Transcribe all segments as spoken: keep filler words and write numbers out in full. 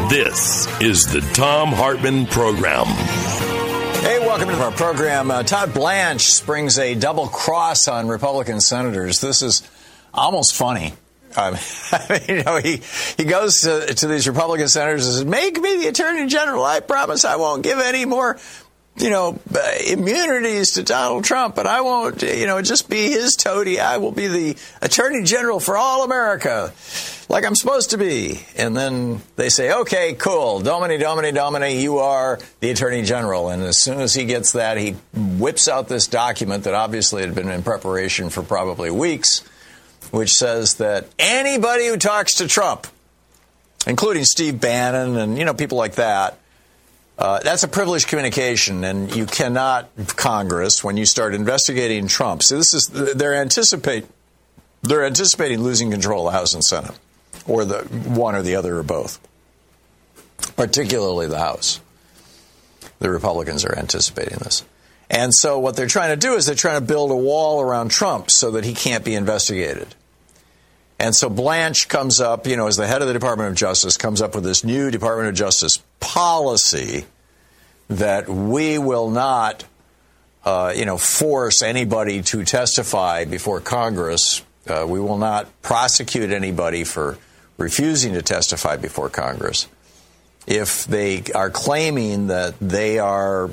This is the Thom Hartmann Program. Hey, welcome to our program. Uh, Todd Blanche springs a double cross on Republican senators. This is almost funny. Um, I mean, you know, he, he goes to, to these Republican senators and says, make me the Attorney General. I promise I won't give any more, you know, uh, immunities to Donald Trump, but I won't, you know, just be his toady. I will be the Attorney General for all America, like I'm supposed to be. And then they say, okay, cool. Domini, Domini, Domini, you are the Attorney General. And as soon as he gets that, he whips out this document that obviously had been in preparation for probably weeks, which says that anybody who talks to Trump, including Steve Bannon and, you know, people like that, uh, that's a privileged communication, and you cannot, Congress, when you start investigating Trump. So this is, they're anticipate, they're anticipating losing control of the House and Senate, or the one or the other or both, particularly the House. The Republicans are anticipating this. And so what they're trying to do is they're trying to build a wall around Trump so that he can't be investigated. And so Blanche comes up, you know, as the head of the Department of Justice, comes up with this new Department of Justice policy that we will not, uh, you know, force anybody to testify before Congress. Uh, we will not prosecute anybody for refusing to testify before Congress if they are claiming that they are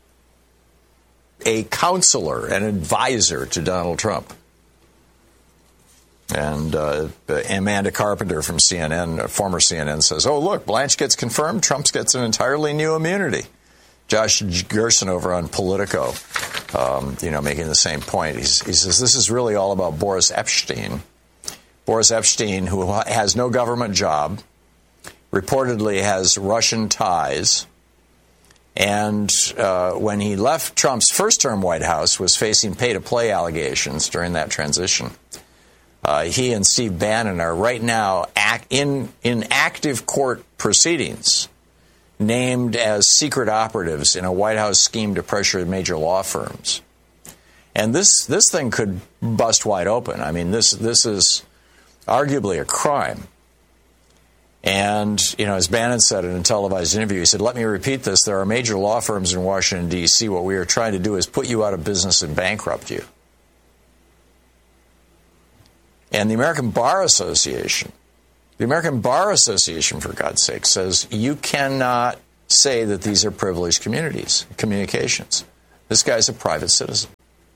a counselor, an advisor to Donald Trump. And uh, Amanda Carpenter from C N N, former C N N, says, oh, look, Blanche gets confirmed, Trump gets an entirely new immunity. Josh Gerson over on Politico, um, you know, making the same point. He's, he says, this is really all about Boris Epshteyn. Boris Epshteyn, who has no government job, reportedly has Russian ties, and uh, when he left Trump's first-term White House, was facing pay-to-play allegations during that transition. Uh, he and Steve Bannon are right now act in, in active court proceedings, named as secret operatives in a White House scheme to pressure major law firms. And this this thing could bust wide open. I mean, this this is arguably a crime. And, you know, as Bannon said in a televised interview, he said, let me repeat this. There are major law firms in Washington, D C What we are trying to do is put you out of business and bankrupt you. And the American Bar Association, the American Bar Association, for God's sake, says you cannot say that these are privileged communities, communications. This guy's a private citizen.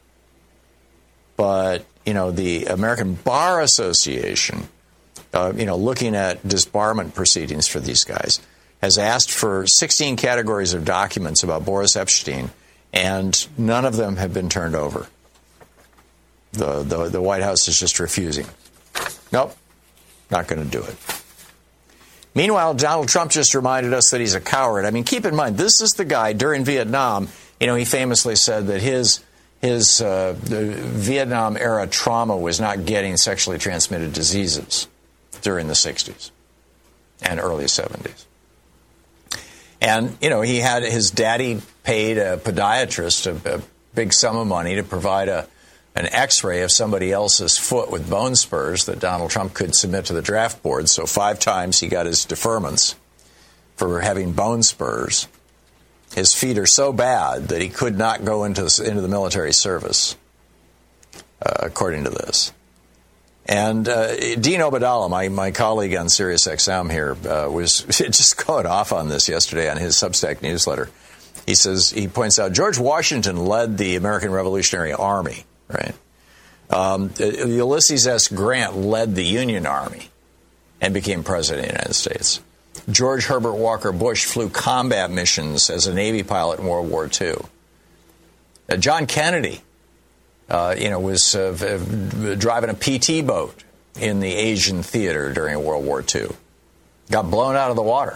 But, you know, the American Bar Association, Uh, you know, looking at disbarment proceedings for these guys, has asked for sixteen categories of documents about Boris Epshteyn, and none of them have been turned over. The, the, the White House is just refusing. Nope, not going to do it. Meanwhile, Donald Trump just reminded us that he's a coward. I mean, keep in mind, this is the guy during Vietnam, you know, he famously said that his his uh, Vietnam-era trauma was not getting sexually transmitted diseases during the sixties and early seventies. And, you know, he had his daddy paid a podiatrist a, a big sum of money to provide a an x-ray of somebody else's foot with bone spurs that Donald Trump could submit to the draft board. So five times he got his deferments for having bone spurs. His feet are so bad that he could not go into the, into the military service, uh, according to this. And uh, Dean Obeidallah, my, my colleague on Sirius X M here, uh, was just going off on this yesterday on his Substack newsletter. He says, he points out, George Washington led the American Revolutionary Army, right? Um, Ulysses S. Grant led the Union Army and became president of the United States. George Herbert Walker Bush flew combat missions as a Navy pilot in World War Two. Uh, John Kennedy, Uh, you know, was uh, driving a P T boat in the Asian theater during World War Two. Got blown out of the water.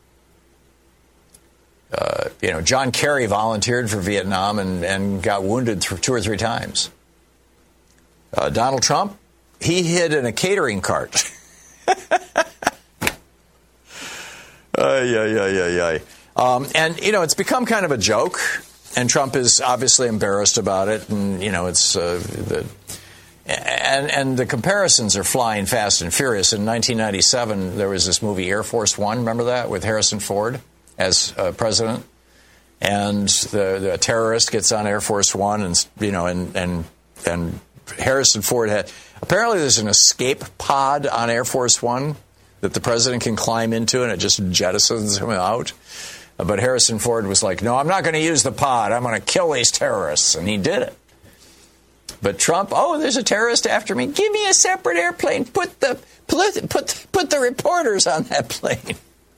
Uh, you know, John Kerry volunteered for Vietnam and, and got wounded th- two or three times. Uh, Donald Trump, he hid in a catering cart. Ay, ay, ay, ay, ay. Um, and, you know, it's become kind of a joke. And Trump is obviously embarrassed about it, and you know it's. Uh, the, and and the comparisons are flying fast and furious. In nineteen ninety-seven, there was this movie Air Force One. Remember that, with Harrison Ford as uh, president, and the, the terrorist gets on Air Force One, and you know, and and and Harrison Ford had apparently there's an escape pod on Air Force One that the president can climb into, and it just jettisons him out. But Harrison Ford was like, "No, I'm not going to use the pod. I'm going to kill these terrorists," and he did it. But Trump, oh, there's a terrorist after me. Give me a separate airplane. Put the put put the reporters on that plane.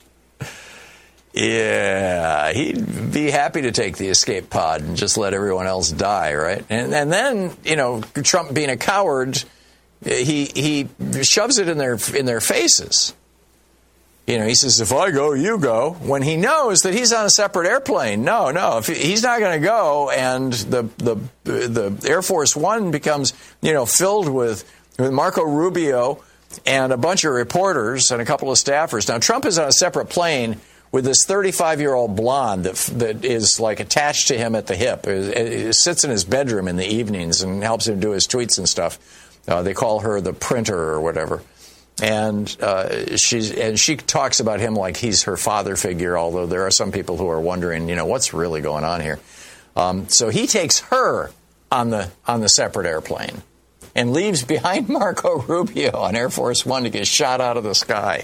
Yeah, he'd be happy to take the escape pod and just let everyone else die, right? And and then, you know, Trump being a coward, he he shoves it in their in their faces. You know, he says, if I go, you go, when he knows that he's on a separate airplane. No, no, if he's not going to go, and the the the Air Force One becomes, you know, filled with, with Marco Rubio and a bunch of reporters and a couple of staffers. Now, Trump is on a separate plane with this thirty-five-year-old blonde that that is, like, attached to him at the hip. It, it sits in his bedroom in the evenings and helps him do his tweets and stuff. Uh, they call her the printer or whatever. And uh, she's and she talks about him like he's her father figure, although there are some people who are wondering, you know, what's really going on here. Um, so he takes her on the on the separate airplane and leaves behind Marco Rubio on Air Force One to get shot out of the sky.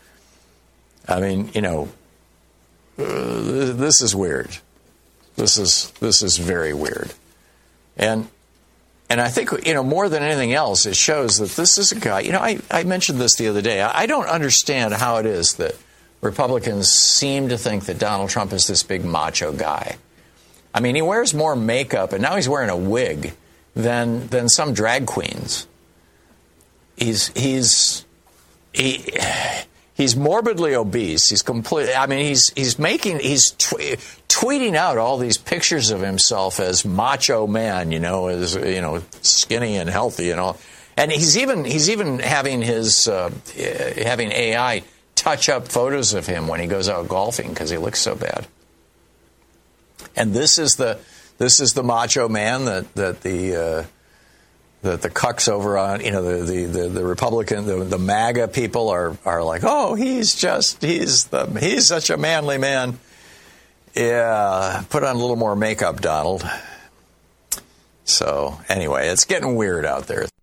I mean, you know, uh, this is weird. This is this is very weird. And And I think, you know, more than anything else, it shows that this is a guy, you know, I, I mentioned this the other day. I, I don't understand how it is that Republicans seem to think that Donald Trump is this big macho guy. I mean, he wears more makeup, and now he's wearing a wig, than than some drag queens. He's, he's, he... He's morbidly obese. He's complete. I mean, he's he's making he's tw- tweeting out all these pictures of himself as macho man, you know, as you know, skinny and healthy and all. And he's even he's even having his uh, having A I touch up photos of him when he goes out golfing because he looks so bad. And this is the this is the macho man that that the. Uh, that the cucks over on, you know, the the the, the Republican, the, the MAGA people are are like, oh, he's just he's the he's such a manly man. Yeah, put on a little more makeup, Donald. So anyway, it's getting weird out there.